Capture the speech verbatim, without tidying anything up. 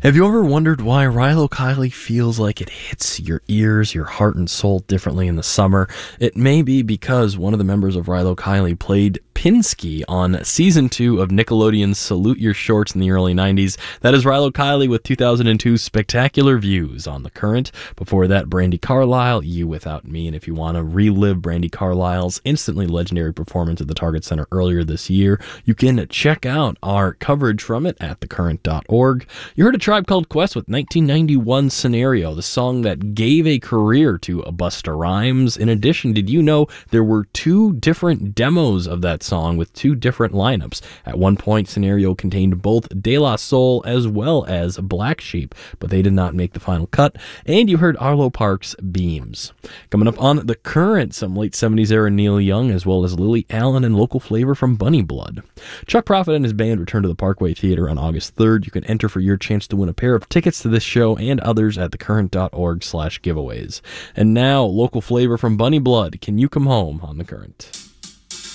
Have you ever wondered why Rilo Kiley feels like it hits your ears, your heart and soul differently in the summer? It may be because one of the members of Rilo Kiley played Pinsky on season two of Nickelodeon's Salute Your Shorts in the early nineties. That is Rilo Kiley with two thousand two's Spectacular Views on The Current. Before that, Brandi Carlile, You Without Me. And if you want to relive Brandi Carlile's instantly legendary performance at the Target Center earlier this year, you can check out our coverage from it at the current dot org. You heard a Tribe Called Quest with nineteen ninety-one Scenario, the song that gave a career to Busta Rhymes. In addition, did you know there were two different demos of that song with two different lineups? At one point, Scenario contained both De La Soul as well as Black Sheep, but they did not make the final cut. And you heard Arlo Parks' Beams. Coming up on The Current, some late seventies era Neil Young, as well as Lily Allen and local flavor from Bunny Blood. Chuck Prophet and his band return to the Parkway Theater on August third. You can enter for your chance to win a pair of tickets to this show and others at the current dot org slash giveaways. And now, local flavor from Bunny Blood, Can You Come Home on The Current.